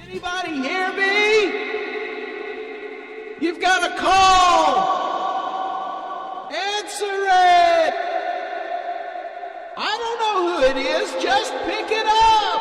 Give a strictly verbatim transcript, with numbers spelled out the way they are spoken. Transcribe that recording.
Anybody hear me? You've got a call. Answer it. I don't know who it is. Just pick it up.